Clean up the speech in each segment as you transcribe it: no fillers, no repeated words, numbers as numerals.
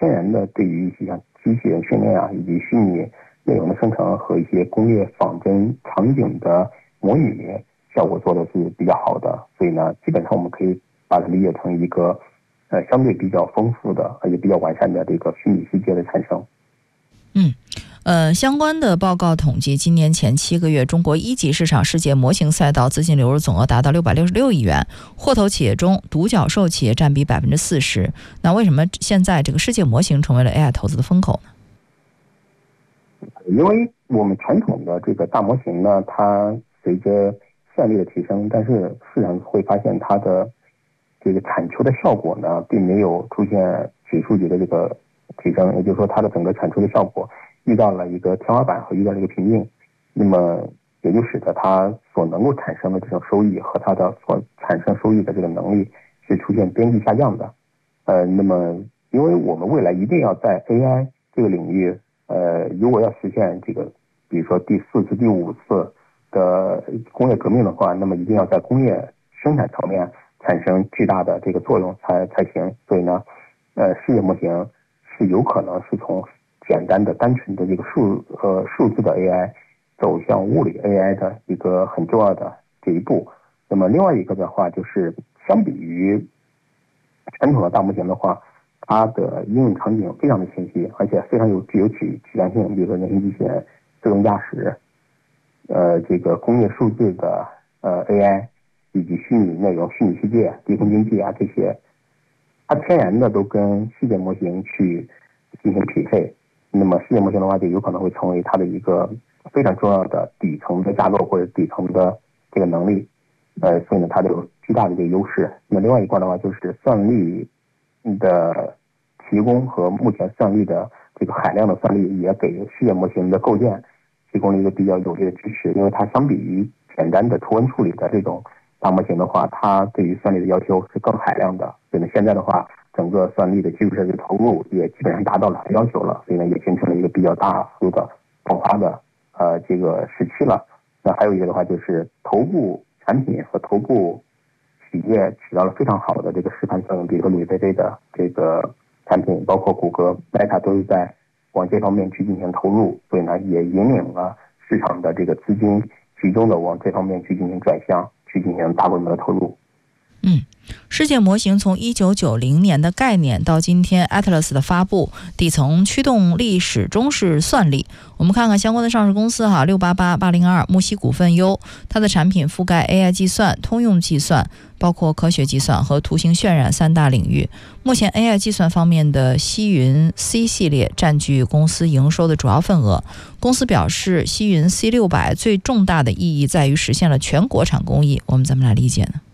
天然的对于一些像机器人训练啊，以及虚拟内容的生成和一些工业仿真场景的模拟效果做的是比较好的，所以呢，基本上我们可以把它理解成一个相对比较丰富的而且比较完善的这个虚拟世界的产生。 相关的报告统计，今年前7个月，中国一级市场世界模型赛道资金流入总额达到666亿元，获投企业中独角兽企业占比40%。那为什么现在这个世界模型成为了 AI 投资的风口呢？ 因为我们传统的这个大模型呢，它随着算力的提升，但是市场会发现它的这个产出的效果呢，并没有出现指数级的这个提升，也就是说它的整个产出的效果遇到了一个天花板和遇到了一个瓶颈，那么也就使得它所能够产生的这种收益和它的所产生收益的这个能力是出现边际下降的。那么因为我们未来一定要在 AI 这个领域，如果要实现这个，比如说第4次、第5次的工业革命的话，那么一定要在工业生产层面产生巨大的这个作用才行。所以呢，世界模型是有可能是从简单的单纯的这个数字的 AI 走向物理 AI 的一个很重要的这一步。那么另外一个的话，就是相比于传统的大模型的话，它的应用场景非常的清晰，而且非常具有取代性，比如说人形机器人、自动驾驶，这个工业数字的AI， 以及虚拟内容、虚拟世界、低空经济啊这些，它天然的都跟世界模型去进行匹配。那么世界模型的话，就有可能会成为它的一个非常重要的底层的架构或者底层的这个能力。所以呢，它有巨大的这个优势。那么另外一块的话，就是算力的提供和目前算力的这个海量的算力，也给世界模型的构建提供了一个比较有力的支持。因为它相比于简单的图文处理的这种大模型的话，它对于算力的要求是更海量的。所以呢，现在的话，整个算力的基础设施投入也基本上达到了要求了，所以呢，也形成了一个比较大幅的爆发的这个时期了。那还有一个的话，就是头部产品和头部企业起到了非常好的这个示范作用，比如说鲁 CC 的这个产品，包括谷歌、Meta 都是在往这方面去进行投入，所以呢，也引领了市场的这个资金集中的往这方面去进行转向，去进行大规模的投入。 世界模型从1990年的概念到今天 Atlas 的发布，底层驱动力始终是算力。我们看看相关的上市公司688、802、木西股份优，它的产品覆盖 AI 计算、通用计算，包括科学计算和图形渲染3大领域。目前 AI 计算方面的西云 C 系列占据公司营收的主要份额。公司表示，西云 C600 最重大的意义在于实现了全国产工艺。我们怎么来理解呢？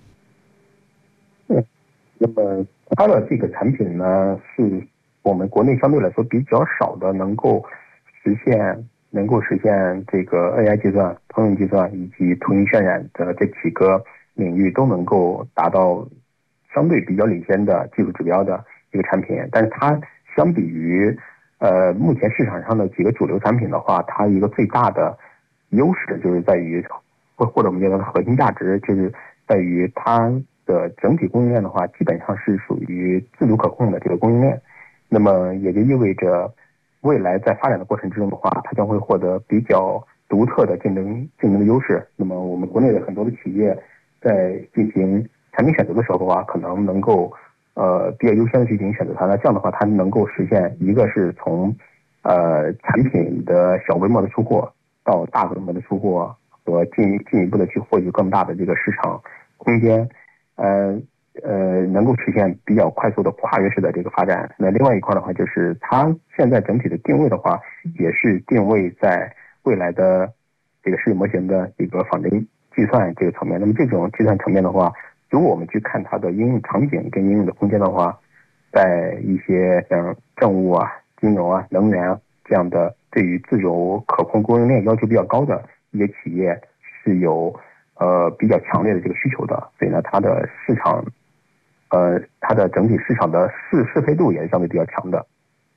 那么它的这个产品呢，是我们国内相对来说比较少的能够实现这个 AI 计算、通用计算以及图形渲染的这几个领域都能够达到相对比较领先的技术指标的一个产品。但是它相比于目前市场上的几个主流产品的话，它一个最大的优势就是在于，或者我们叫它核心价值，就是在于它的整体供应链的话，基本上是属于自主可控的这个供应链。那么也就意味着，未来在发展的过程之中的话，它将会获得比较独特的竞争的优势。那么我们国内的很多的企业在进行产品选择的时候的话，可能能够比较优先的去进行选择它。那这样的话，它能够实现一个是从产品的小规模的出货到大规模的出货，和进一步的去获取更大的这个市场空间。能够实现比较快速的跨越式的这个发展。那另外一块的话，就是它现在整体的定位的话，也是定位在未来的这个世界模型的这个仿真计算这个层面。那么这种计算层面的话，如果我们去看它的应用场景跟应用的空间的话，在一些像政务啊、金融啊、能源啊这样的对于自主可控供应链要求比较高的一些企业是有比较强烈的这个需求的，所以呢，它的市场，它的整体市场的适配度也是相对比较强的。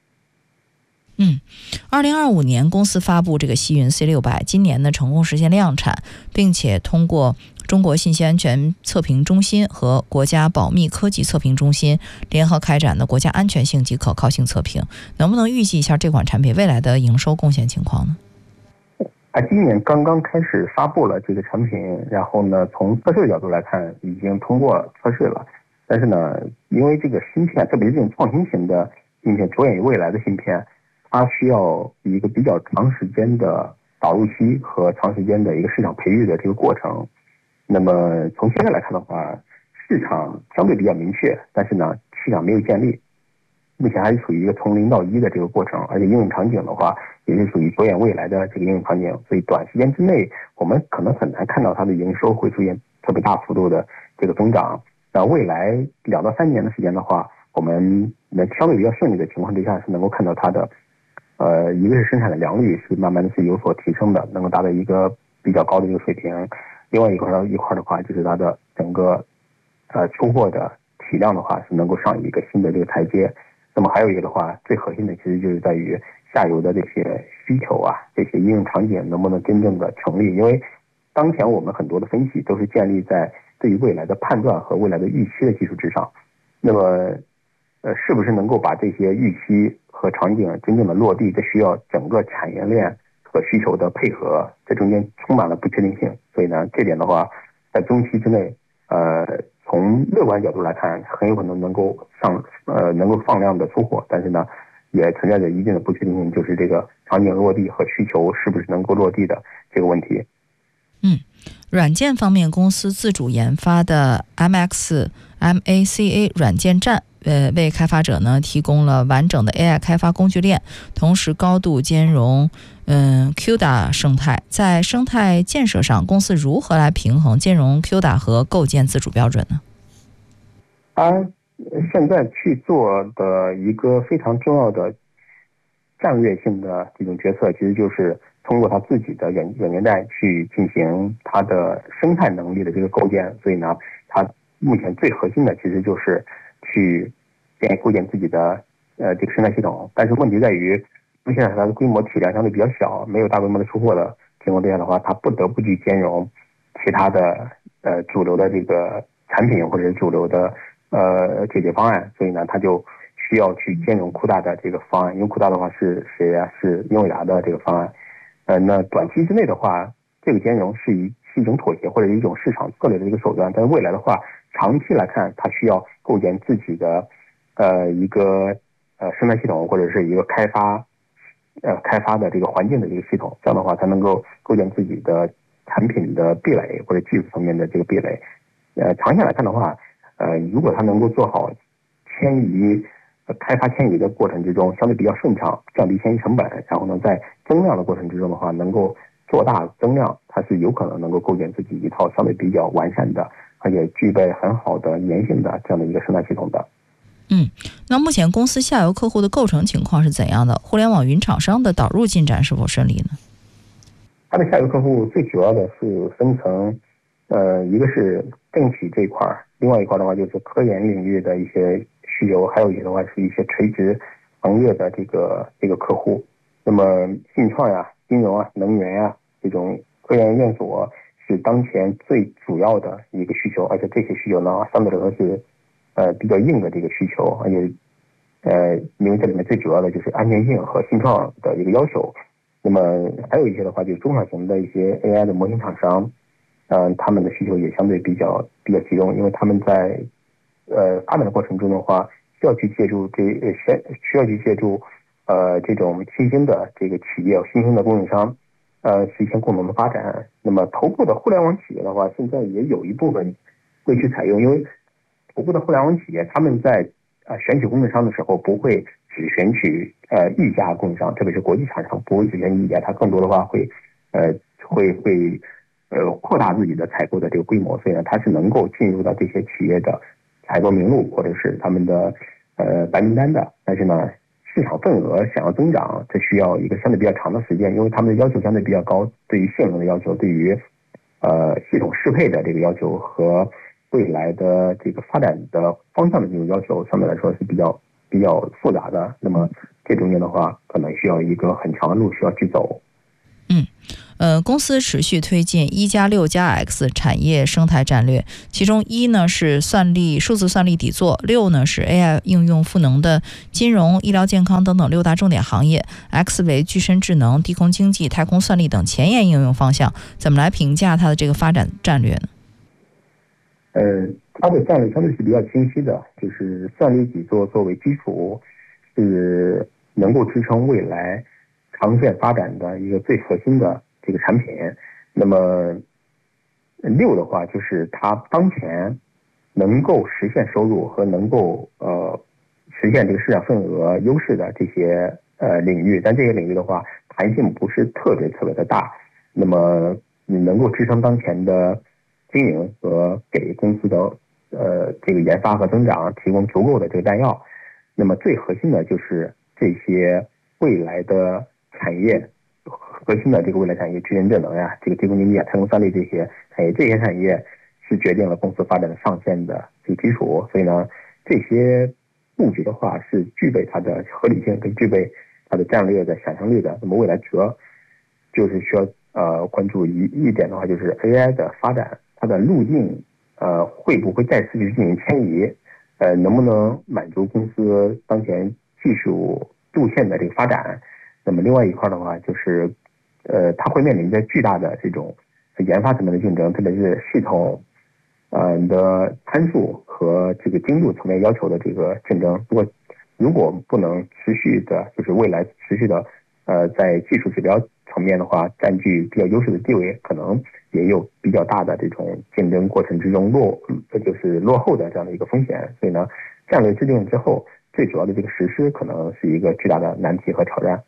2025年公司发布这个西云 C600，今年呢成功实现量产，并且通过中国信息安全测评中心和国家保密科技测评中心联合开展的国家安全性及可靠性测评，能不能预计一下这款产品未来的营收贡献情况呢？ 今年刚刚开始发布了这个产品，然后呢，从测试的角度来看，已经通过测试了。但是呢，因为这个芯片，特别是这种创新型的芯片，着眼于未来的芯片，它需要一个比较长时间的导入期和长时间的一个市场培育的这个过程。那么从现在来看的话，市场相对比较明确，但是呢，市场没有建立，目前还是处于一个从0到1的这个过程，而且应用场景的话，也是属于着眼未来的这个应用场景，所以短时间之内，我们可能很难看到它的营收会出现特别大幅度的这个增长。那未来2到3年的时间的话，我们相对比较顺利的情况之下，是能够看到它的，一个是生产的良率是慢慢的是有所提升的，能够达到一个比较高的一个水平。另外一块的话，就是它的整个出货的体量的话，是能够上一个新的这个台阶。那么还有一个的话，最核心的其实就是在于下游的这些需求啊，这些应用场景能不能真正的成立？因为当前我们很多的分析都是建立在对于未来的判断和未来的预期的基础之上。那么，是不是能够把这些预期和场景真正的落地，这需要整个产业链和需求的配合，这中间充满了不确定性。所以呢，这点的话，在中期之内，从乐观角度来看，很有可能能够放量的出货，但是呢，也存在着一定的不确定性，就是这个场景落地和需求是不是能够落地的这个问题。 软件方面，公司自主研发的 MACA 软件站，为开发者呢提供了完整的 AI 开发工具链，同时高度兼容CUDA 生态。在生态建设上，公司如何来平衡兼容 CUDA 和构建自主标准呢？ 现在去做的一个非常重要的战略性的这种决策，其实就是通过它自己的软件站去进行它的生态能力的这个构建。所以呢，它目前最核心的其实就是去构建自己的这个生态系统。但是问题在于，现在它的规模体量相对比较小，没有大规模的出货的情况之下的话，它不得不去兼容其他的主流的这个产品或者是主流的解决方案。所以呢，它就需要去兼容酷大的这个方案，因为酷大的话是谁啊？是英伟达的这个方案。那短期之内的话，这个兼容是一种妥协或者一种市场策略的一个手段，但是未来的话，长期来看，它需要构建自己的一个生态系统或者是一个开发的这个环境的一个系统，这样的话才能够构建自己的产品的壁垒或者技术层面的这个壁垒。长线来看的话，如果它能够做好开发迁移的过程之中相对比较顺畅，降低迁移成本，然后呢在增量的过程之中的话，能够做大增量，它是有可能能够构建自己一套相对比较完善的，而且具备很好的粘性的这样的一个生态系统的。 那目前公司下游客户的构成情况是怎样的？互联网云厂商的导入进展是否顺利呢？ 它的下游客户最主要的是分成，一个是政企这一块，另外一块的话就是科研领域的一些需求，还有一些的话是一些垂直行业的这个客户。那么信创呀、金融啊、能源呀这种科研院所是当前最主要的一个需求，而且这些需求呢相对来说是比较硬的这个需求，而且因为这里面最主要的就是安全性和信创的一个要求。那么还有一些的话就是中小型的一些 AI 的模型厂商，他们的需求也相对比较集中，因为他们在发展的过程中的话，需要去借助这种新兴的这个企业、新兴的供应商，实现共同的发展。那么头部的互联网企业的话，现在也有一部分会去采用，因为头部的互联网企业他们在选取供应商的时候，不会只选取一家供应商，特别是国际厂商不会只选取一家，它更多的话会扩大自己的采购的这个规模，所以呢，它是能够进入到这些企业的采购名录或者是他们的白名单的。但是呢，市场份额想要增长，这需要一个相对比较长的时间，因为他们的要求相对比较高，对于性能的要求，对于系统适配的这个要求和未来的这个发展的方向的这种要求，相对来说是比较复杂的。那么这中间的话，可能需要一个很长的路需要去走。 公司持续推进1+6+X 产业生态战略，其中1呢是数字算力底座，6呢是 AI 应用赋能的金融、医疗健康等等6大重点行业，X 为具身智能、低空经济、太空算力等前沿应用方向。怎么来评价它的这个发展战略呢？ 它的战略相对是比较清晰的，就是算力底座作为基础，是能够支撑未来长线发展的一个最核心的这个产品。那么6的话，就是它当前能够实现收入和能够实现这个市场份额优势的这些领域，但这些领域的话弹性不是特别的大，那么你能够支撑当前的经营和给公司的这个研发和增长提供足够的这个弹药。那么最核心的就是这些未来的产业，核心的这个未来产业，智能智能呀，这个低空经济啊、太空算力这些产业，这些产业是决定了公司发展的上限的这个基础。所以呢，这些布局的话是具备它的合理性跟具备它的战略的想象力的。那么未来主要就是需要关注一点的话，就是 AI 的发展，它的路径会不会再次去进行迁移，能不能满足公司当前技术路线的这个发展。那么另外一块的话，就是它会面临着巨大的这种研发层面的竞争，特别是系统的参数和这个精度层面要求的这个竞争。如果不能持续的，就是未来持续的在技术指标层面的话占据比较优势的地位，可能也有比较大的这种竞争过程之中落后的这样的一个风险。所以呢，战略制定之后，最主要的这个实施可能是一个巨大的难题和挑战。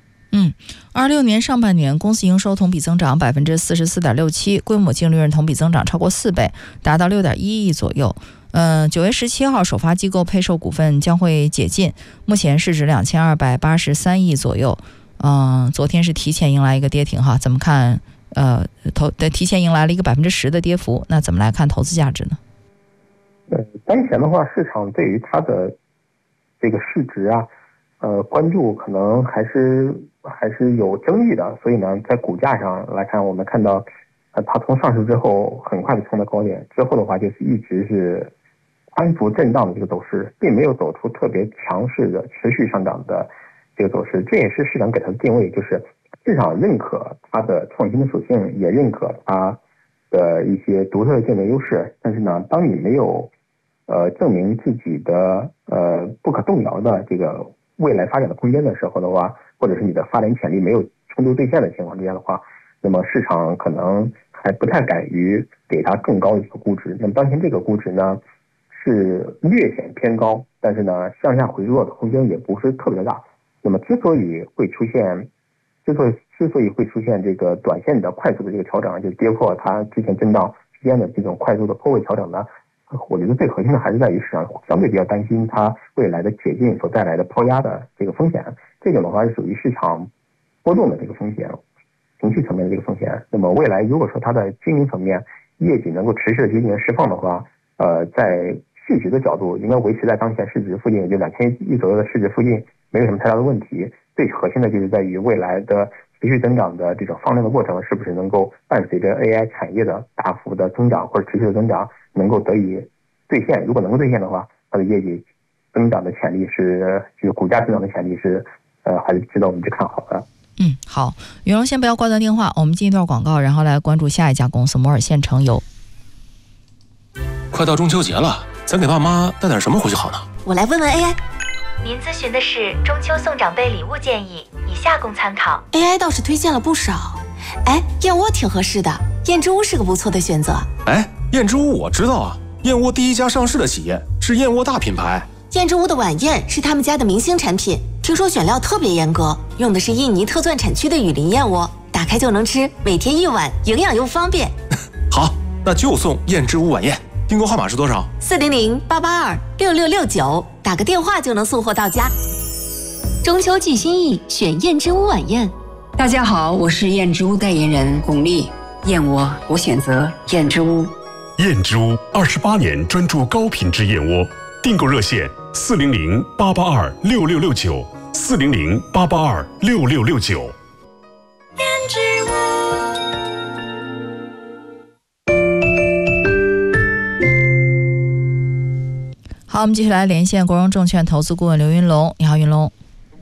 26年上半年，公司营收同比增长 44.67%， 规模净利润同比增长超过4倍，达到 6.1 亿左右。9月17号，首发机构配售股份将会解禁，目前市值2283亿左右。昨天是提前迎来一个跌停哈，怎么看？提前迎来了一个10%的跌幅，那怎么来看投资价值呢？ 当前的话，市场对于它的这个市值啊，关注可能还是有争议的。所以呢，在股价上来看，我们看到它从上市之后很快的冲到高点，之后的话就是一直是宽幅震荡的这个走势，并没有走出特别强势的持续上涨的这个走势。这也是市场给它的定位，就是市场认可它的创新的属性，也认可它的一些独特的竞争优势。但是呢，当你没有证明自己的不可动摇的这个未来发展的空间的时候的话，或者是你的发展潜力没有充足兑现的情况之下的话，那么市场可能还不太敢于给它更高的一个估值。那么当前这个估值呢是略显偏高，但是呢向下回落的空间也不是特别大。那么之所以会出现这个短线的快速的这个调整，就跌破它之前震荡区间的这种快速的破位调整呢，我觉得最核心的还是在于市场相对比较担心它未来的解禁所带来的抛压的这个风险。这种的话是属于市场波动的这个风险，情绪层面的这个风险。那么未来如果说它的经营层面业绩能够持续的进行释放的话，在市值的角度应该维持在当前市值附近，也就2000亿左右的市值附近，没有什么太大的问题。最核心的就是在于未来的持续增长的这种放量的过程，是不是能够伴随着 AI 产业的大幅的增长或者持续的增长能够得以兑现。如果能够兑现的话，它的业绩增长的潜力就是股价增长的潜力是还是值得我们去看好的。 好，袁龙先不要挂断电话，我们进一段广告，然后来关注下一家公司摩尔县城油。 快到中秋节了，咱给爸妈带点什么回去好呢？ 我来问问 AI。 您咨询的是中秋送长辈礼物建议，以下供参考。 AI 倒是推荐了不少，燕窝挺合适的，燕之屋是个不错的选择。 燕之屋我知道啊，燕窝第一家上市的企业，是燕窝大品牌。 燕之屋的晚宴是他们家的明星产品，听说选料特别严格，用的是印尼特钻产区的雨林燕窝，打开就能吃，每天一碗，营养又方便。 好，那就送燕之屋晚宴。订购号码是多少 ？400-882-6669，打个电话就能送货到家。 中秋寄心意，选燕之屋晚宴。 大家好，我是燕之屋代言人巩俐。燕窝我选择燕之屋。 燕之屋28年专注高品质燕窝，订购热线400-882-6669，400-882-6669。 燕之屋。 好，我们继续来连线国荣证券投资顾问刘云龙。你好，云龙。